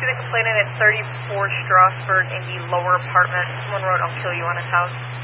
see the complainant at 34 Strasburg in the lower apartment. Someone wrote, "I'll kill you" on his house.